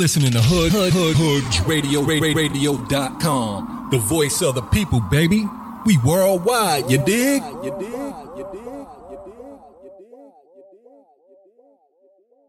Listening to Hood Radio.com. The voice of the people, baby. We worldwide, you dig?